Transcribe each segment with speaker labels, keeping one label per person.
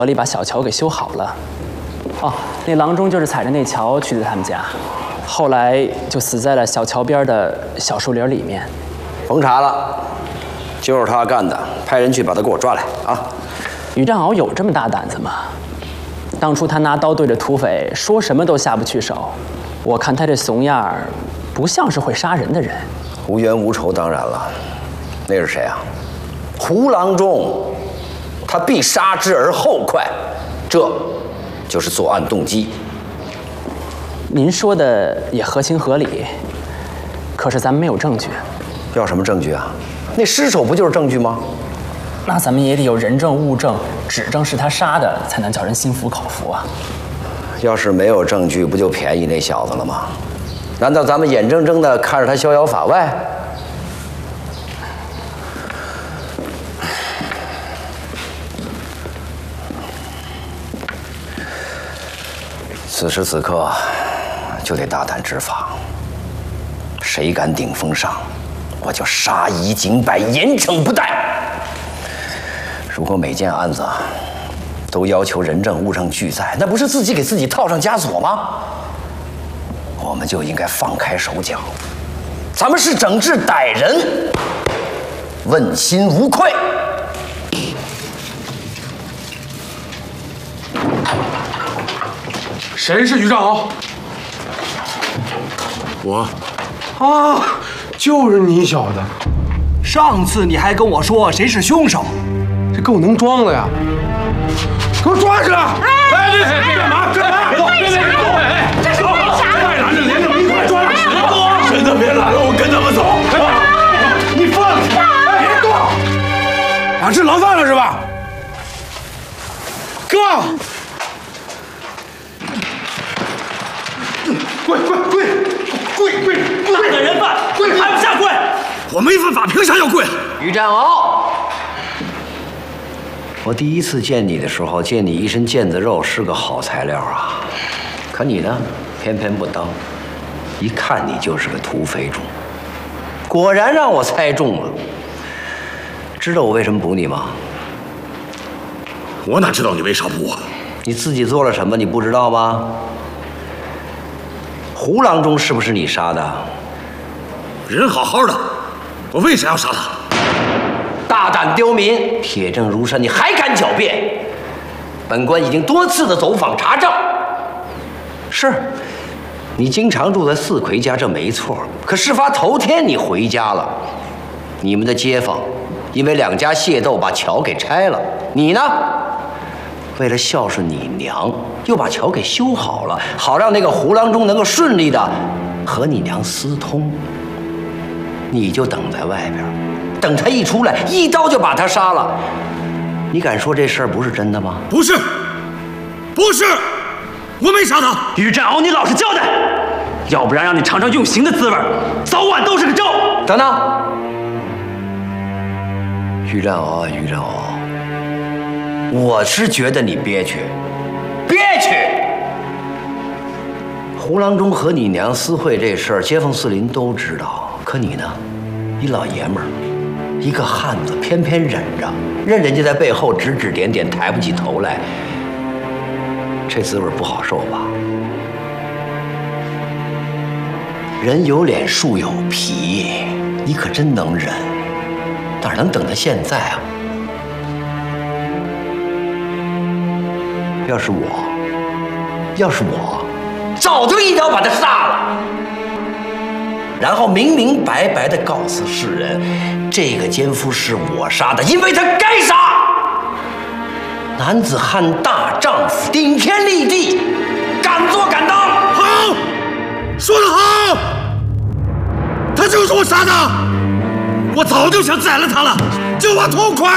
Speaker 1: 河里把小桥给修好了。哦，那郎中就是踩着那桥去的他们家，后来就死在了小桥边的小树林里面。
Speaker 2: 甭查了，就是他干的，派人去把他给我抓来啊！
Speaker 1: 于占鳌有这么大胆子吗？当初他拿刀对着土匪，说什么都下不去手。我看他这怂样儿，不像是会杀人的人。
Speaker 2: 无冤无仇，当然了。那是谁啊？胡郎中，他必杀之而后快，这就是作案动机。
Speaker 1: 您说的也合情合理，可是咱们没有证据。
Speaker 2: 要什么证据啊？那尸首不就是证据吗？
Speaker 1: 那咱们也得有人证、物证，指证是他杀的，才能叫人心服口服啊。
Speaker 2: 要是没有证据，不就便宜那小子了吗？难道咱们眼睁睁地看着他逍遥法外？此时此刻，就得大胆执法。谁敢顶风上，我就杀一儆百，严惩不贷。如果每件案子都要求人证物证俱在，那不是自己给自己套上枷锁吗？我们就应该放开手脚，咱们是整治歹人，问心无愧。
Speaker 3: 谁是于占鳌？我。啊，就是你小子。
Speaker 4: 上次你还跟我说谁是凶手，
Speaker 3: 这够能装的呀！给我抓起来！哎，别干嘛？干嘛？别！
Speaker 5: 这是为啥？
Speaker 3: 快拦着，连着一块抓！
Speaker 5: 真的别拦了，我跟他们走。
Speaker 3: 你放下！别动！俺是牢犯了是吧？哥！跪！
Speaker 4: 大的人犯，还不下跪！
Speaker 5: 我没犯法，凭啥要跪？
Speaker 2: 于占鳌，我第一次见你的时候，见你一身腱子肉是个好材料啊，可你呢，偏偏不当，一看你就是个土匪主。果然让我猜中了。知道我为什么捕你吗？
Speaker 5: 我哪知道你为啥捕我？
Speaker 2: 你自己做了什么，你不知道吗？胡郎中是不是你杀的？
Speaker 5: 人好好的，我为啥要杀他？
Speaker 2: 大胆刁民，铁证如山，你还敢狡辩？本官已经多次的走访查证。是，你经常住在四魁家，这没错。可事发头天你回家了，你们的街坊因为两家械斗把桥给拆了，你呢？为了孝顺你娘，又把桥给修好了，好让那个胡郎中能够顺利的和你娘私通。你就等在外边，等他一出来，一刀就把他杀了。你敢说这事儿不是真的吗？
Speaker 5: 不是，我没杀他。
Speaker 4: 于占鳌，你老实交代，要不然让你尝尝用刑的滋味，早晚都是个咒。
Speaker 2: 等等，于占鳌，我是觉得你憋屈。胡郎中和你娘私会这事儿，街坊四邻都知道。可你呢，一老爷们儿，一个汉子，偏偏忍着，任人家在背后指指点点，抬不起头来，这滋味不好受吧？人有脸，树有皮，你可真能忍，哪能等到现在啊？要是我，早就一刀把他杀了，然后明明白白的告诉世人，这个奸夫是我杀的，因为他该杀。男子汉大丈夫，顶天立地，敢做敢当。
Speaker 5: 好，说得好，他就是我杀的，我早就想宰了他了，就我痛快。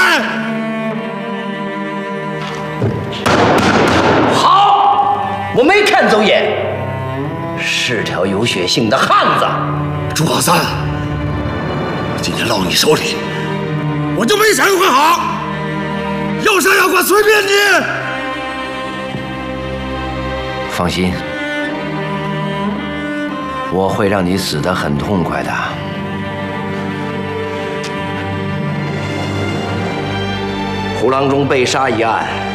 Speaker 2: 好，我没看走眼，是条有血性的汉子。
Speaker 5: 朱老三，今天落你手里，我就没想会好，要杀要剐随便你。
Speaker 2: 放心，我会让你死得很痛快的。胡郎中被杀一案，